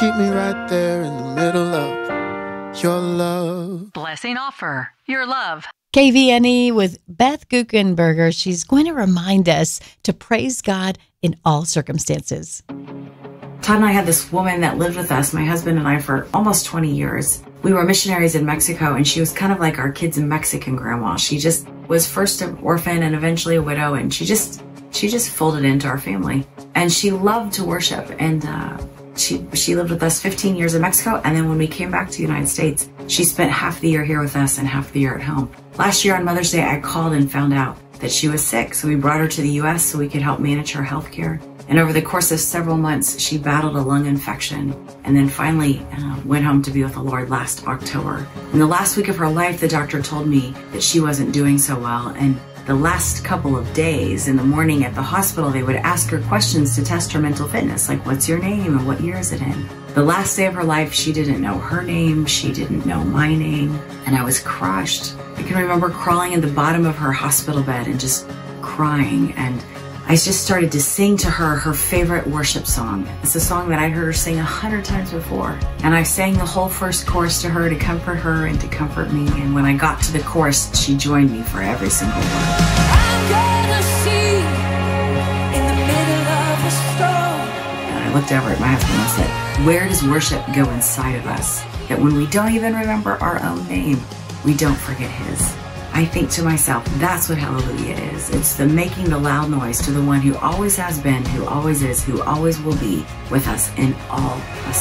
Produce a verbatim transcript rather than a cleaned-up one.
keep me right there in the middle of your love. Blessing offer, your love. K V N E with Beth Guckenberger. She's going to remind us to praise God in all circumstances. Todd and I had this woman that lived with us, my husband and I, for almost twenty years. We were missionaries in Mexico, and she was kind of like our kids' Mexican grandma. She just was first an orphan and eventually a widow, and she just she just folded into our family. And she loved to worship, and uh, she she lived with us fifteen years in Mexico, and then when we came back to the United States, she spent half the year here with us and half the year at home. Last year on Mother's Day, I called and found out that she was sick, so we brought her to the U S so we could help manage her health care. And over the course of several months, she battled a lung infection and then finally uh, went home to be with the Lord last October. In the last week of her life, the doctor told me that she wasn't doing so well. And the last couple of days in the morning at the hospital, they would ask her questions to test her mental fitness, like, what's your name and what year is it in? The last day of her life, she didn't know her name, she didn't know my name, and I was crushed. I can remember crawling in the bottom of her hospital bed and just crying, and I just started to sing to her her favorite worship song. It's a song that I heard her sing a hundred times before. And I sang the whole first chorus to her to comfort her and to comfort me. And when I got to the chorus, she joined me for every single word. I'm gonna see in the middle of the storm. And I looked over at my husband and I said, where does worship go inside of us? That when we don't even remember our own name, we don't forget his. I think to myself, that's what hallelujah is. It's the making the loud noise to the one who always has been, who always is, who always will be with us in all of